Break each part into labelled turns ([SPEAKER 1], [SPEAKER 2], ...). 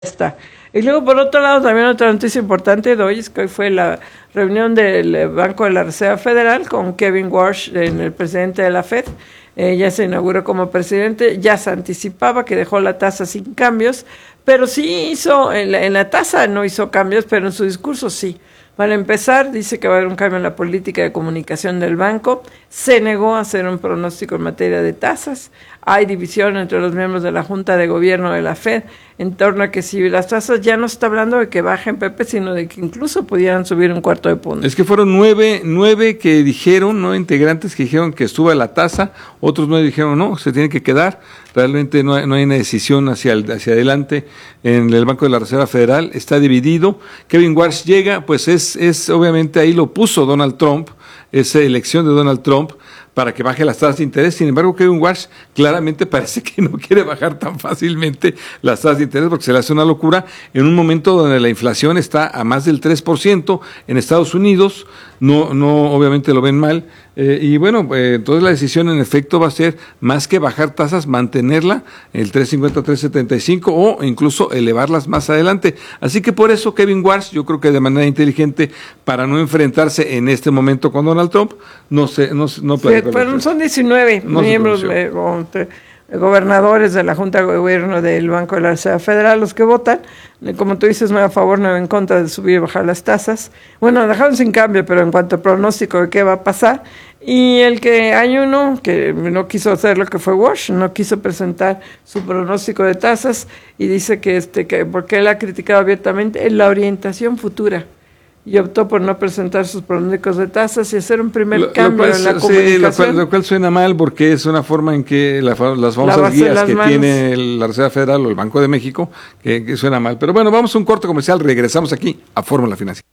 [SPEAKER 1] está. Y luego, por otro lado, también otra noticia importante de hoy es que hoy fue la reunión del Banco de la Reserva Federal con Kevin Warsh, el presidente de la Fed. Ya se inauguró como presidente, ya se anticipaba que dejó la tasa sin cambios, pero sí hizo, en la tasa no hizo cambios, pero en su discurso sí. Para empezar, dice que va a haber un cambio en la política de comunicación del banco, se negó a hacer un pronóstico en materia de tasas, hay división entre los miembros de la Junta de Gobierno de la Fed en torno a que si las tasas ya no se está hablando de que bajen, Pepe, sino de que incluso pudieran subir un cuarto de punto.
[SPEAKER 2] Es que fueron nueve que dijeron, 9 integrantes que dijeron que suba la tasa, otros 9 dijeron no, se tiene que quedar, realmente no hay una decisión hacia adelante en el Banco de la Reserva Federal, está dividido. Kevin Warsh llega, pues es obviamente ahí lo puso Donald Trump, esa elección de Donald Trump, para que baje las tasas de interés. Sin embargo, Kevin Warsh claramente parece que no quiere bajar tan fácilmente las tasas de interés porque se le hace una locura en un momento donde la inflación está a más del 3% en Estados Unidos, no obviamente lo ven mal, y bueno, entonces la decisión en efecto va a ser más que bajar tasas, mantenerla el 3.50, 3.75 o incluso elevarlas más adelante. Así que por eso Kevin Warsh, yo creo que de manera inteligente, para no enfrentarse en este momento con Donald Trump, no
[SPEAKER 1] platicó. Pero son 19 miembros gobernadores de la Junta de Gobierno del Banco de la Reserva Federal los que votan, como tú dices, 9 a favor, 9 en contra de subir y bajar las tasas. Bueno, dejaron sin cambio, pero en cuanto al pronóstico de qué va a pasar, y el que hay uno que no quiso hacer lo que fue Warsh, no quiso presentar su pronóstico de tasas y dice que porque él ha criticado abiertamente la orientación futura. Y optó por no presentar sus pronósticos de tasas y hacer un primer cambio en la comunicación.
[SPEAKER 2] Sí, lo cual suena mal porque es una forma en que las famosas guías que tiene la Reserva Federal o el Banco de México, que suena mal. Pero bueno, vamos a un corte comercial, regresamos aquí a Fórmula Financiera.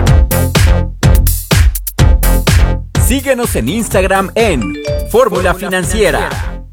[SPEAKER 3] Síguenos en Instagram en Fórmula Financiera.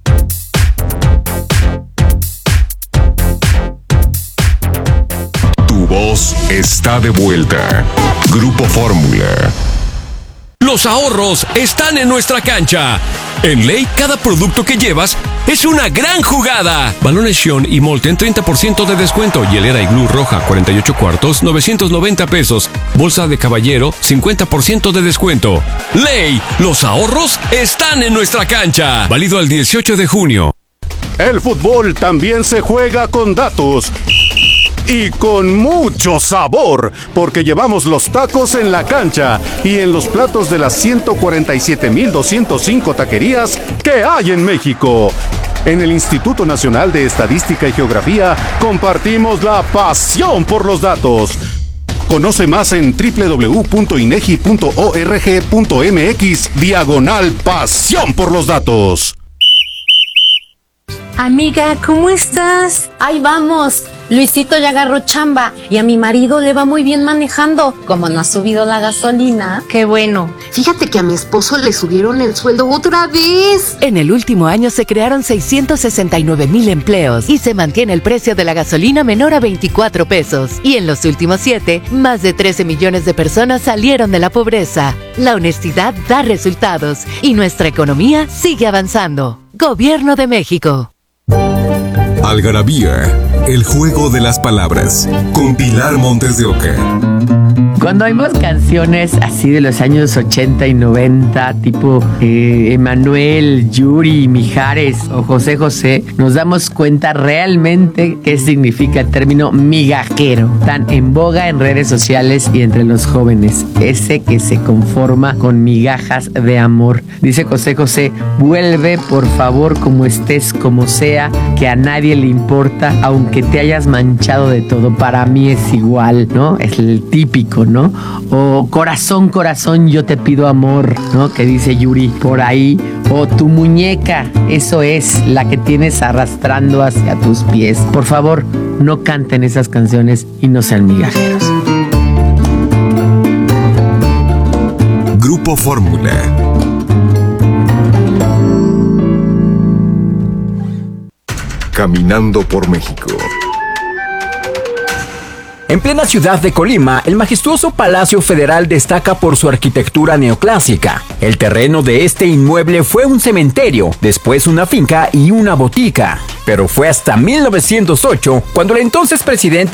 [SPEAKER 4] Tu voz está de vuelta. Grupo Fórmula.
[SPEAKER 5] Los ahorros están en nuestra cancha. En Ley, cada producto que llevas es una gran jugada. Balones Xion y Molten, 30% de descuento. Hielera Iglú roja, 48 cuartos, 990 pesos. Bolsa de caballero, 50% de descuento. Ley, los ahorros están en nuestra cancha. Válido al 18 de junio.
[SPEAKER 6] El fútbol también se juega con datos. Y con mucho sabor, porque llevamos los tacos en la cancha y en los platos de las 147,205 taquerías que hay en México. En el Instituto Nacional de Estadística y Geografía compartimos la pasión por los datos. Conoce más en www.inegi.org.mx/pasión por los datos.
[SPEAKER 7] Amiga, ¿cómo estás?
[SPEAKER 8] Ahí vamos. Luisito ya agarró chamba y a mi marido le va muy bien manejando. Como no ha subido la gasolina.
[SPEAKER 7] Qué bueno.
[SPEAKER 8] Fíjate que a mi esposo le subieron el sueldo otra vez.
[SPEAKER 9] En el último año se crearon 669,000 empleos y se mantiene el precio de la gasolina menor a 24 pesos. Y en los últimos 7, más de 13 millones de personas salieron de la pobreza. La honestidad da resultados y nuestra economía sigue avanzando. Gobierno de México.
[SPEAKER 4] Algarabía, el juego de las palabras, con Pilar Montes de Oca.
[SPEAKER 10] Cuando oímos canciones así de los años 80 y 90, tipo Emanuel, Yuri, Mijares o José José, nos damos cuenta realmente qué significa el término migajero, tan en boga en redes sociales y entre los jóvenes. Ese que se conforma con migajas de amor. Dice José José, vuelve por favor como estés, como sea, que a nadie le importa, aunque te hayas manchado de todo, para mí es igual, ¿no? Es el típico, ¿no? O corazón, corazón, yo te pido amor, ¿no? Que dice Yuri por ahí. O tu muñeca, eso es, la que tienes arrastrando hacia tus pies. Por favor, no canten esas canciones y no sean migajeros.
[SPEAKER 4] Grupo Fórmula. Caminando por México.
[SPEAKER 3] En plena ciudad de Colima, el majestuoso Palacio Federal destaca por su arquitectura neoclásica. El terreno de este inmueble fue un cementerio, después una finca y una botica. pero fue hasta 1908 cuando el entonces presidente